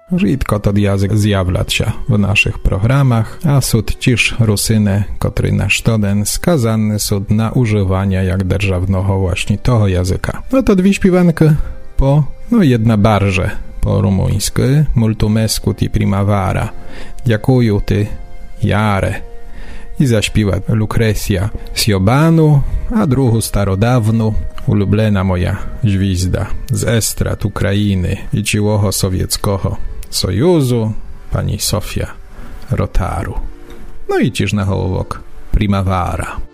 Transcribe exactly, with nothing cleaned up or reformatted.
Рідко тот язик з'являться в наших програмах, а суд ті ж русини, котрі на штоден сказані суд на уживання як державного właśnie того języka. No to dwie śpiewanki po, no jedna barże po rumuńsku, multumescu ti primavera, dziękuję ty, Jare. I zaśpiewa Lukrecja z Jobanu, a drugą starodawną, ulubiona moja gwizda z estrad Ukrainy i ciłoho sowieckiego Sojuzu, pani Sofia Rotaru. No i ciż na hołowok Primavera.